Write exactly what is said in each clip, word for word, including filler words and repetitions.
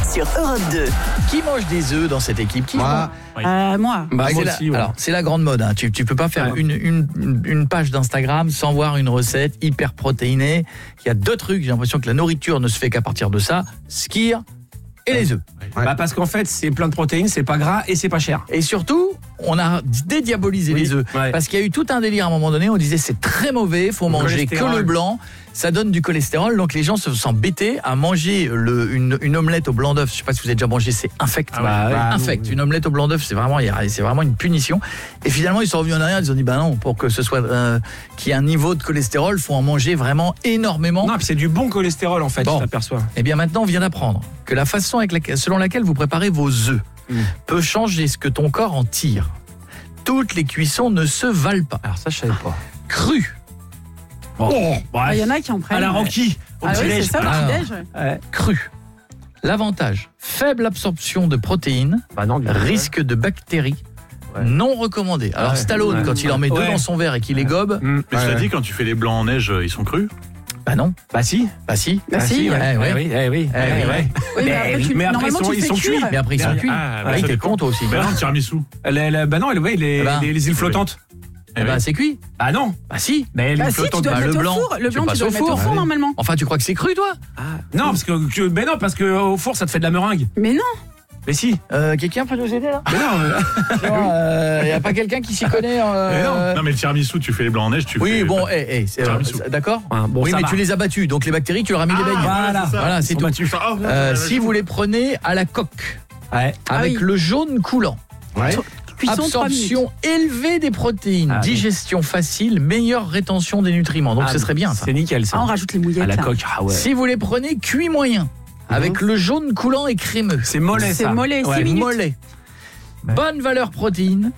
sur Europe deux. Qui mange des œufs dans cette équipe? Qui Moi. Euh, moi. Bah, moi c'est aussi, la, ouais. alors, c'est la grande mode. Hein. Tu, tu peux pas faire Ouais. une, une, une, une page d'Instagram sans voir une recette hyper protéinée. Il y a deux trucs. J'ai l'impression que la nourriture ne se fait qu'à partir de ça. Skyr et les œufs. Ouais. Bah parce qu'en fait, c'est plein de protéines, c'est pas gras et c'est pas cher. Et surtout, on a dédiabolisé Oui. les œufs. Ouais. Parce qu'il y a eu tout un délire à un moment donné. On disait c'est très mauvais, faut Le manger que cholestérol. le blanc. Ça donne du cholestérol. Donc les gens se sont bêtés à manger le, une, une omelette au blanc d'œuf. Je sais pas si vous avez déjà mangé, c'est infect. Ah bah ouais. Bah, infect. nous, Une omelette au blanc d'œuf, c'est vraiment, c'est vraiment une punition. Et finalement, ils sont revenus en arrière. Ils ont dit bah non, pour que ce soit euh, qu'il y ait un niveau de cholestérol, faut en manger vraiment énormément. Non, puis c'est du bon cholestérol en fait, Bon. tu t'aperçois. Et bien maintenant, on vient d'apprendre que la façon avec laquelle, selon laquelle vous préparez vos œufs Mm. peut changer ce que ton corps en tire. Toutes les cuissons ne se valent pas. Alors ça, je savais pas. Cru, Bon. Il y en a qui en prennent. À la ranquille, au Ah oui, petit-déj. c'est ça, le Alors. petit-déj. Ouais. cru. L'avantage, faible absorption de protéines, Bah non, du coup, risque de bactéries, Ouais. non recommandé. Alors Ouais. Stallone, Ouais. quand il en met deux Ouais. dans son verre et qu'il les gobe, Mm. Mais Ouais, cela ouais. dit, quand tu fais les blancs en neige, ils sont crus. bah non, Bah si. bah si. Bah si, ouais, ouais. ouais. Eh oui, eh oui, Eh eh oui, oui, ouais. Oui, mais Mais après, oui, tu, mais après, normalement, ils sont- tu ils fais sont cuire. cuits. Mais après ils sont Ah, cuits. ah, Ah, bah, il ça t'es dépend. con toi aussi. Bah non, tiramisu. La- la- bah non, ouais, les, Bah. les, les îles flottantes. Eh ben c'est cuit. Ah non. Bah si. Mais les Bah îles si, tu flottantes. dois bah, le le mettre au blanc, four. Le tu blanc, tu passes dois au le mettre au four. four, normalement. Enfin, tu crois que c'est cru toi? Non, parce que que- mais non, parce que au four, ça te fait de la meringue. Mais non. Mais si. Euh, quelqu'un peut nous aider là? Mais non. euh, Il n'y a pas quelqu'un qui s'y connaît euh, Mais non. Non, mais le tiramisu, tu fais les blancs en neige, tu Oui, fais. bon, eh, eh, c'est- Tiramisu. euh, d'accord. Ah, bon, Oui, ça mais va. tu les as battus, donc les bactéries, tu leur as mis les beignes. Voilà. Voilà, c'est Ils sont tout. battus. Ah, ouais, Euh, ouais, si ouais. vous les prenez à la coque, Ouais. Ah avec oui. le jaune coulant, Ouais. Cuisson trois minutes. absorption élevée des protéines, Ah oui. digestion facile, meilleure rétention des nutriments. Donc Ah, ce serait bien ça. C'est nickel ça. Ah, on rajoute les À mouillettes. la là. coque. Ah ouais. Si vous les prenez cuits moyen, avec le jaune coulant et crémeux, C'est mollet C'est ça. mollet, Ouais. six minutes. mollet, bonne valeur protéine,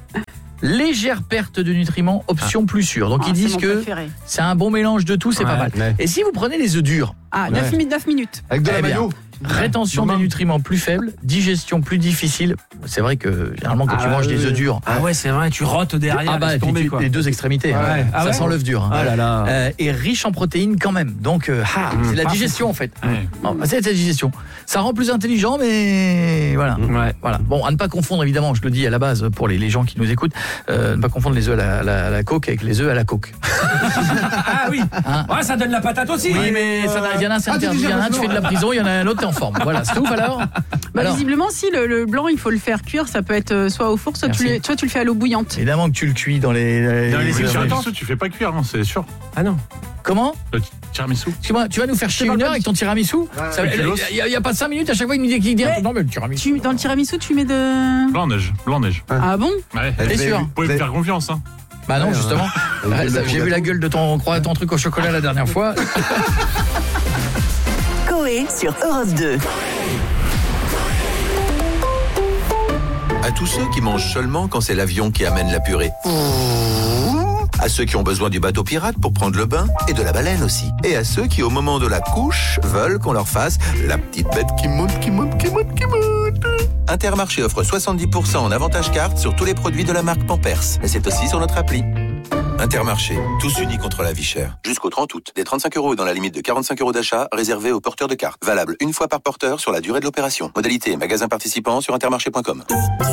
légère perte de nutriments, option plus sûre. Donc Ah, ils c'est disent mon que préféré. c'est un bon mélange de tout, c'est pas Ouais, mal. ouais. Et si vous prenez les œufs durs, Ah, neuf minutes, neuf minutes. Avec de Eh la bien, mayo. rétention des nutriments plus faible, digestion plus difficile. C'est vrai que généralement quand Ah tu manges ouais, des œufs ouais. durs, Ah ouais, c'est vrai, tu rotes derrière. ah bah laisse et puis tomber, tu- quoi. les deux extrémités, Ouais. hein. Ah ça ouais sent l'œuf dur. hein. Ah là là. Euh, et riche en protéines quand même. Donc euh, ah, Mmh, c'est la parfait. digestion en fait. Ouais. Non, bah, c'est la digestion. Ça rend plus intelligent, mais voilà. Ouais. Voilà. Bon, à ne pas confondre évidemment, je le dis à la base pour les, les gens qui nous écoutent, euh, ne pas confondre les œufs à la, à la- à la coque avec les œufs à la coque. Ah oui. Hein. Ouais, ça donne la patate aussi. Oui, mais ça n'a- il y en a un c'est Ah, tu interdit, dis il y en a un tu non. fais de la prison, il y en a un autre t'es en forme. Voilà, c'est tout alors. Bah, Alors, visiblement, si le, le blanc, il faut le faire cuire, ça peut être euh, soit au four, soit tu, Merci. le, soit tu le fais à l'eau bouillante. évidemment que tu le cuis dans les. Dans les Le îles flottantes. tiramisu, tu fais pas cuire, non, c'est sûr. Ah non. Comment? Le tiramisu. Excuse-moi, tu vas nous faire chier parle une pas heure de- avec ton tiramisu? Ça- avec Il l'os. n'y a, il y a pas cinq minutes à chaque fois il nous dit qu'il dit un Mais- truc. Non mais le tiramisu. Tu, dans le tiramisu, tu mets de. Blanc en neige. Blanc en neige. Ah bon? Ouais. T'es sûr? Vous pouvez me faire confiance, hein. Bah non Ouais, justement. ouais. Ouais, ça- J'ai vu la gueule de ton, crois- ton truc au chocolat la dernière fois. Coé sur Europe deux. À tous ceux qui mangent seulement quand c'est l'avion qui amène la purée. À ceux qui ont besoin du bateau pirate pour prendre le bain et de la baleine aussi. Et à ceux qui, au moment de la couche, veulent qu'on leur fasse la petite bête qui monte, qui monte, qui monte, qui monte. Intermarché offre soixante-dix pour cent en avantage carte sur tous les produits de la marque Pampers. Et c'est aussi sur notre appli. Intermarché, tous unis contre la vie chère. Jusqu'au trente août, des trente-cinq euros dans la limite de quarante-cinq euros d'achat réservés aux porteurs de cartes. Valable une fois par porteur sur la durée de l'opération. Modalité magasin participant sur intermarché point com.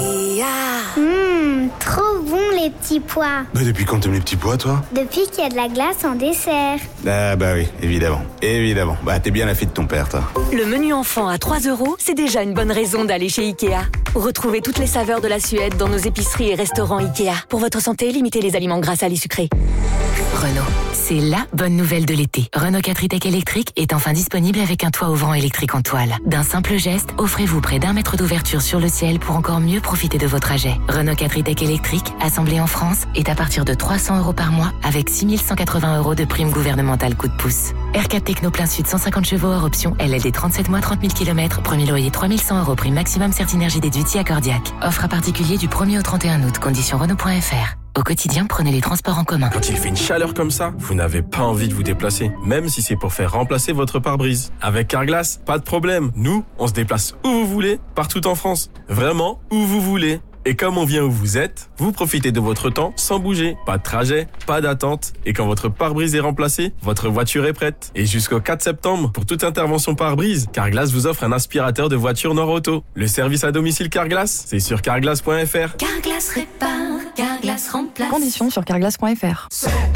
Hum, trop bon les petits pois. Bah depuis quand t'aimes les petits pois, toi? Depuis qu'il y a de la glace en dessert. Ah bah oui, évidemment. Évidemment. Bah t'es bien la fille de ton père, toi. Le menu enfant à trois euros, c'est déjà une bonne raison d'aller chez Ikea. Retrouvez toutes les saveurs de la Suède dans nos épiceries et restaurants Ikea. Pour votre santé, limitez les aliments gras, salés, sucrés. Renault, c'est la bonne nouvelle de l'été. Renault quatre e-Tech électrique est enfin disponible avec un toit ouvrant électrique en toile. D'un simple geste, offrez-vous près d'un mètre d'ouverture sur le ciel pour encore mieux profiter de vos trajets. Renault quatre e-Tech électrique, assemblé en France, est à partir de trois cents euros par mois avec six mille cent quatre-vingts euros de prime gouvernementale coup de pouce. R quatre Techno plein sud cent cinquante chevaux hors option L L D trente-sept mois trente mille kilomètres, premier loyer trois mille cent euros, prime maximum Certinergie déduite à Cordiac. Offre à particulier du premier au trente et un août, conditions Renault point F R. Au quotidien, prenez les transports en commun. Quand il fait une chaleur comme ça, vous n'avez pas envie de vous déplacer, même si c'est pour faire remplacer votre pare-brise. Avec Carglass, pas de problème. Nous, on se déplace où vous voulez, partout en France. Vraiment, où vous voulez. Et comme on vient où vous êtes, vous profitez de votre temps sans bouger. Pas de trajet, pas d'attente. Et quand votre pare-brise est remplacé, votre voiture est prête. Et jusqu'au quatre septembre, pour toute intervention pare-brise, Carglass vous offre un aspirateur de voiture Nord-Auto. Le service à domicile Carglass, c'est sur carglass point f r. Carglass répare, Carglass remplace. Conditions sur carglass point f r.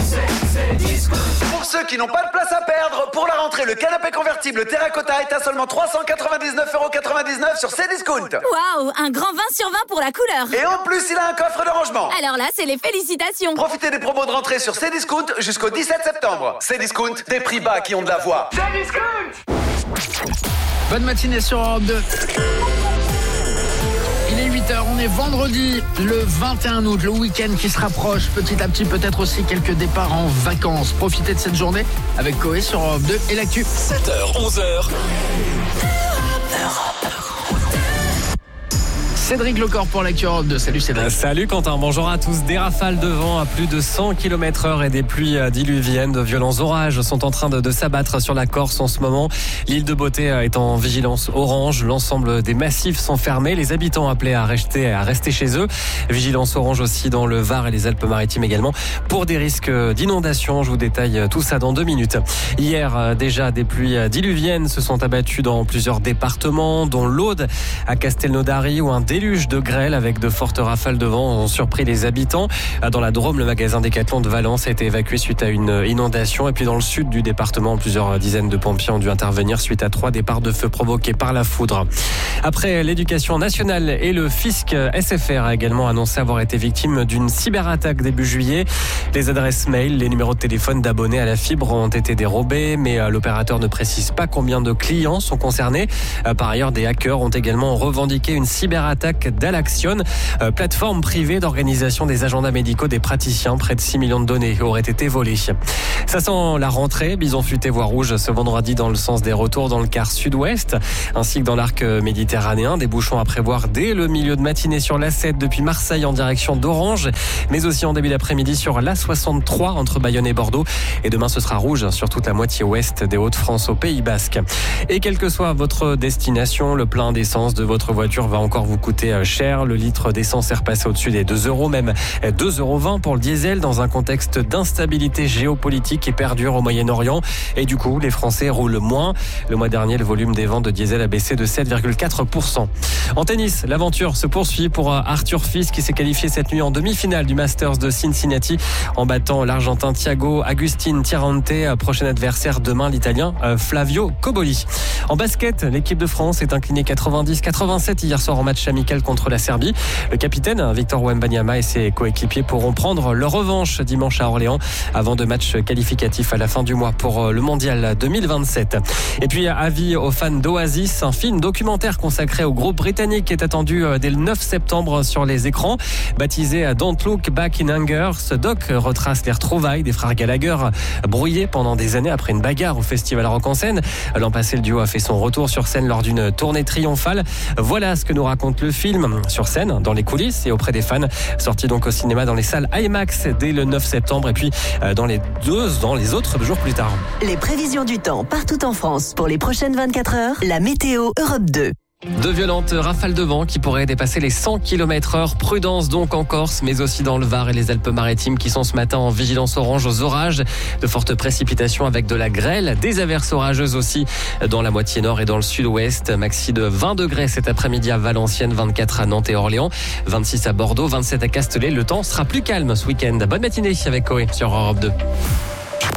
Pour ceux qui n'ont pas de place à perdre, pour la rentrée, le canapé convertible Terracotta est à seulement trois cent quatre-vingt-dix-neuf euros quatre-vingt-dix-neuf sur Cdiscount. Waouh, un grand vingt sur vingt pour la couleur. Et en plus, il a un coffre de rangement. Alors là, c'est les félicitations. Profitez des promos de rentrée sur Cdiscount jusqu'au dix-sept septembre. Cdiscount, des prix bas qui ont de la voix. Cdiscount. Bonne matinée sur Europe deux. Il est huit heures, on est vendredi, le vingt et un août, le week-end qui se rapproche. Petit à petit, peut-être aussi quelques départs en vacances. Profitez de cette journée avec Coé sur Europe deux et l'actu. sept heures, onze heures. Cédric Lecor pour l'actu Europe deux. Salut Cédric. Salut Quentin, bonjour à tous. Des rafales de vent à plus de cent kilomètres heure et des pluies diluviennes. De violents orages sont en train de, de s'abattre sur la Corse en ce moment. L'île de Beauté est en vigilance orange. L'ensemble des massifs sont fermés. Les habitants appelés à rester, à rester chez eux. Vigilance orange aussi dans le Var et les Alpes-Maritimes également pour des risques d'inondation. Je vous détaille tout ça dans deux minutes. Hier, déjà, des pluies diluviennes se sont abattues dans plusieurs départements, dont l'Aude à Castelnaudary où un déluge de grêle avec de fortes rafales de vent ont surpris les habitants. Dans la Drôme, le magasin Décathlon de Valence a été évacué suite à une inondation. Et puis dans le sud du département, plusieurs dizaines de pompiers ont dû intervenir suite à trois départs de feu provoqués par la foudre. Après, l'éducation nationale et le fisc, S F R a également annoncé avoir été victime d'une cyberattaque début juillet. Les adresses mail, les numéros de téléphone d'abonnés à la fibre ont été dérobés, mais l'opérateur ne précise pas combien de clients sont concernés. Par ailleurs, des hackers ont également revendiqué une cyberattaque d'Alaction, plateforme privée d'organisation des agendas médicaux des praticiens. Près de six millions de données auraient été volées. Ça sent la rentrée. Bison futé voie rouge ce vendredi dans le sens des retours dans le quart sud-ouest, ainsi que dans l'arc méditerranéen. Des bouchons à prévoir dès le milieu de matinée sur l'A sept depuis Marseille en direction d'Orange, mais aussi en début d'après-midi sur l'A soixante-trois entre Bayonne et Bordeaux. Et demain, ce sera rouge sur toute la moitié ouest des Hauts-de-France au Pays Basque. Et quelle que soit votre destination, le plein d'essence de votre voiture va encore vous coûter cher. Le litre d'essence est repassé au-dessus des deux euros, même deux euros vingt pour le diesel dans un contexte d'instabilité géopolitique qui perdure au Moyen-Orient. Et du coup, les Français roulent moins. Le mois dernier, le volume des ventes de diesel a baissé de sept virgule quatre pour cent. En tennis, l'aventure se poursuit pour Arthur Fils qui s'est qualifié cette nuit en demi-finale du Masters de Cincinnati en battant l'Argentin Thiago Agustin Tirante. Prochain adversaire demain, l'Italien Flavio Cobolli. En basket, l'équipe de France est inclinée quatre-vingt-dix à quatre-vingt-sept hier soir en match amical contre la Serbie. Le capitaine Victor Wembanyama et ses coéquipiers pourront prendre leur revanche dimanche à Orléans avant de matchs qualificatifs à la fin du mois pour le mondial deux mille vingt-sept. Et puis avis aux fans d'Oasis, un film documentaire consacré au groupe britannique est attendu dès le neuf septembre sur les écrans. Baptisé Don't Look Back in Anger, ce doc retrace les retrouvailles des frères Gallagher brouillés pendant des années après une bagarre au Festival Rock en Seine. L'an passé, le duo a fait son retour sur scène lors d'une tournée triomphale. Voilà ce que nous raconte le film sur scène, dans les coulisses et auprès des fans. Sorti donc au cinéma dans les salles IMAX dès le neuf septembre et puis dans les deux, dans les autres deux jours plus tard. Les prévisions du temps partout en France pour les prochaines vingt-quatre heures. La météo Europe deux. De violentes rafales de vent qui pourraient dépasser les cent kilomètres heure. Prudence donc en Corse, mais aussi dans le Var et les Alpes-Maritimes qui sont ce matin en vigilance orange aux orages. De fortes précipitations avec de la grêle, des averses orageuses aussi dans la moitié nord et dans le sud-ouest. Maxi de vingt degrés cet après-midi à Valenciennes, vingt-quatre à Nantes et Orléans, vingt-six à Bordeaux, vingt-sept à Castellet. Le temps sera plus calme ce week-end. Bonne matinée avec Coé sur Europe deux.